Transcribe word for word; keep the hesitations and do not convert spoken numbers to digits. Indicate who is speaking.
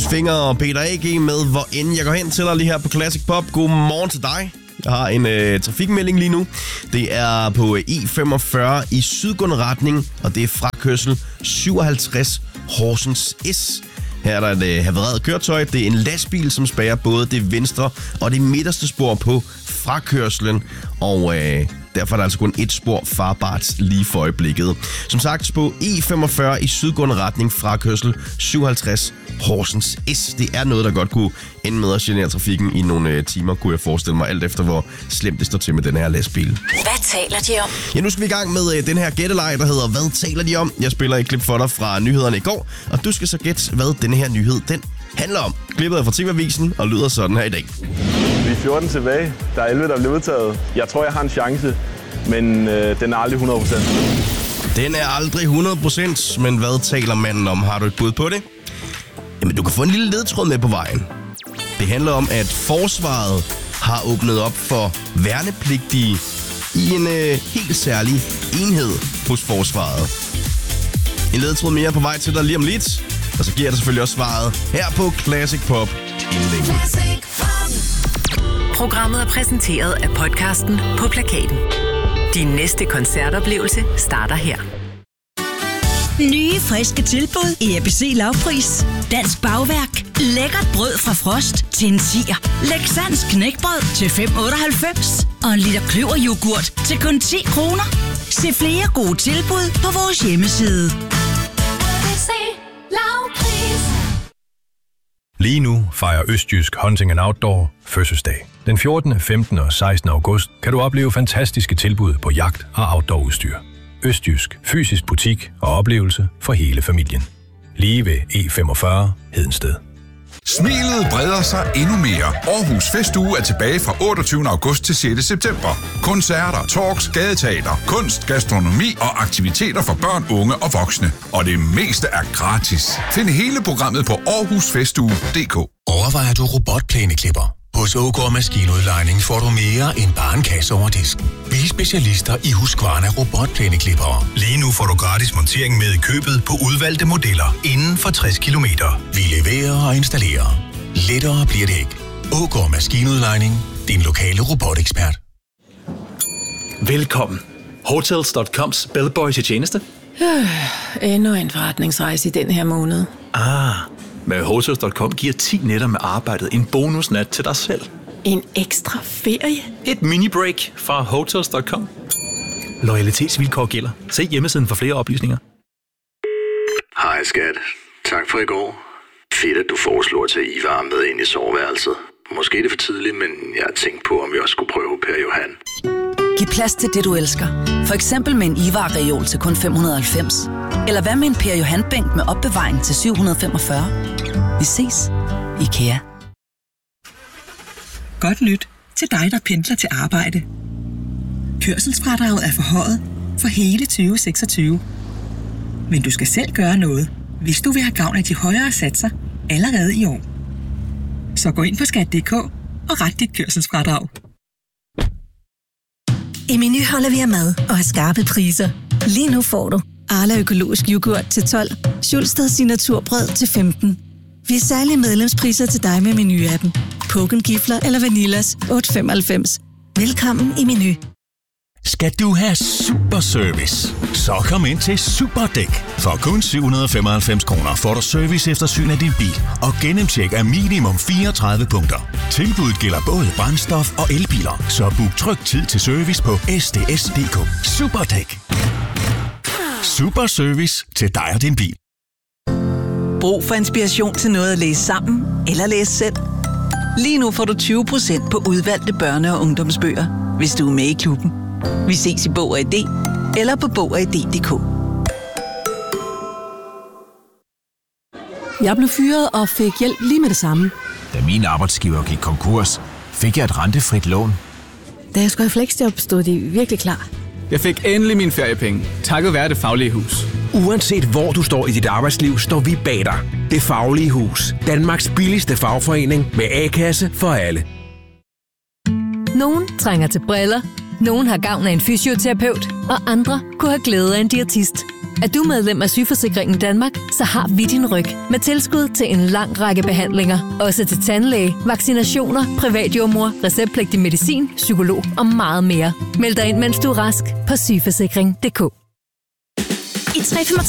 Speaker 1: Julius Finger og Peter A G med Hvor end jeg går hen til dig lige her på Classic Pop. Godmorgen til dig. Jeg har en øh, trafikmelding lige nu. Det er på E femogfyrre i sydgående retning, og det er frakørsel syvoghalvtreds Horsens S. Her er der et øh, havareret køretøj. Det er en lastbil, som spærrer både det venstre og det midterste spor på frakørslen. Og øh, derfor er der altså kun et spor farbart lige for øjeblikket. Som sagt, på E femogfyrre i sydgående retning, frakørsel syvoghalvtreds Horsens S. Det er noget, der godt kunne ende med at genere trafikken i nogle øh, timer, kunne jeg forestille mig, alt efter hvor slemt det står til med den her lastbil.
Speaker 2: Hvad taler de om?
Speaker 1: Ja, nu skal vi i gang med øh, den her gætteleg, der hedder Hvad taler de om? Jeg spiller et klip for dig fra nyhederne i går, og du skal så gætte, hvad denne her nyhed den handler om. Klippet er fra T V-avisen og lyder sådan her i dag.
Speaker 3: Vi er fjorten tilbage. Der er elleve, der bliver udtaget. Jeg tror, jeg har en chance, men øh, den er aldrig hundrede procent.
Speaker 1: Den er aldrig hundrede procent, men hvad taler manden om? Har du et bud på det? Jamen, du kan få en lille ledtråd med på vejen. Det handler om, at forsvaret har åbnet op for værnepligtige i en øh, helt særlig enhed hos forsvaret. En ledtråd mere på vej til dig lige om lidt. Og så giver jeg dig selvfølgelig også svaret her på Classic Pop inden længe.
Speaker 2: Programmet er præsenteret af podcasten På Plakaten. Din næste koncertoplevelse starter her.
Speaker 4: Nye, friske tilbud i A B C Lavpris. Dansk bagværk. Lækkert brød fra Frost til en tier. Læksans knækbrød til fem otteoghalvfems. Og en liter kløveryoghurt til kun ti kroner. Se flere gode tilbud på vores hjemmeside.
Speaker 5: A B C Lavpris.
Speaker 6: Lige nu fejrer Østjysk Hunting and Outdoor fødselsdag. Den fjortende, femtende og sekstende august kan du opleve fantastiske tilbud på jagt- og outdoorudstyr. Østjysk. Fysisk butik og oplevelse for hele familien. Lige ved E femogfyrre Hedensted.
Speaker 7: Smilet breder sig endnu mere. Aarhus Festuge er tilbage fra otteogtyvende august til sjette september. Koncerter, talks, gadeteater, kunst, gastronomi og aktiviteter for børn, unge og voksne. Og det meste er gratis. Find hele programmet på aarhus festuge punktum d k.
Speaker 8: Overvejer du robotplæneklipper? Hos Ågaard Maskinudlejning får du mere end bare en kasse over disken. Vi er specialister i Husqvarna robotplæneklippere. Lige nu får du gratis montering med i købet på udvalgte modeller inden for tres kilometer. Vi leverer og installerer. Lettere bliver det ikke. Ågaard Maskinudlejning. Din lokale robotekspert.
Speaker 9: Velkommen. Hotels punktum coms bellboys i tjeneste.
Speaker 10: Øh, endnu en forretningsrejse i den her måned.
Speaker 9: Ah, med Hotels punktum com giver ti nætter med arbejdet en bonusnat til dig selv.
Speaker 10: En ekstra ferie?
Speaker 9: Et mini-break fra Hotels punktum com. Loyalitetsvilkår gælder. Se hjemmesiden for flere oplysninger.
Speaker 11: Hej skat. Tak for i går. Fedt, at du foreslår at tage Ivar med ind i soveværelset. Måske er det for tidligt, men jeg har tænkt på, om vi også skulle prøve Per Johan.
Speaker 12: Giv plads til det, du elsker. For eksempel med en Ivar-reol til kun fem hundrede og halvfems. Eller hvad med en Per Johan-bænk med opbevaring til syv hundrede og femogfyrre. Vi ses. IKEA.
Speaker 13: Godt nyt til dig, der pendler til arbejde. Kørselsfradraget er forhøjet for hele tyve seksogtyve. Men du skal selv gøre noget, hvis du vil have gavn af de højere satser allerede i år. Så gå ind på skat punktum d k og ret dit kørselsfradrag.
Speaker 4: I Meny holder vi af mad og har skarpe priser. Lige nu får du Arla økologisk yoghurt til tolv, Schulstad signaturbrød til femten. Vi er særlige medlemspriser til dig med Meny-appen. Pågen Gifler eller Vanillas otte femoghalvfems. Velkommen i Meny.
Speaker 8: Skal du have super service? Så kom ind til Superdæk. For kun syv hundrede og femoghalvfems kroner får du service efter syn af din bil og gennemtjek af minimum fireogtredive punkter. Tilbuddet gælder både brændstof og elbiler, så book tryg tid til service på s d s punktum d k. Superdæk. Super service til dig og din bil.
Speaker 12: Brug for inspiration til noget at læse sammen eller læse selv? Lige nu får du tyve procent på udvalgte børne- og ungdomsbøger, hvis du er med i klubben. Vi ses i Bog og I D eller på bog og i d punktum d k.
Speaker 14: Jeg blev fyret og fik hjælp lige med det samme.
Speaker 15: Da min arbejdsgiver gik konkurs, fik jeg et rentefrit lån.
Speaker 14: Da jeg skulle have fleksjob, stod de virkelig klar.
Speaker 16: Jeg fik endelig mine feriepenge, takket være Det Faglige Hus.
Speaker 17: Uanset hvor du står i dit arbejdsliv, står vi bag dig. Det Faglige Hus. Danmarks billigste fagforening med A-kasse for alle.
Speaker 18: Nogen trænger til briller, nogen har gavn af en fysioterapeut, og andre kunne have glæde af en diætist. Er du medlem af Sygeforsikringen Danmark, så har vi din ryg med tilskud til en lang række behandlinger. Også til tandlæge, vaccinationer, privatjordmor, receptpligtig medicin, psykolog og meget mere. Meld dig ind, mens du er rask på sygeforsikring punktum d k.
Speaker 4: I tre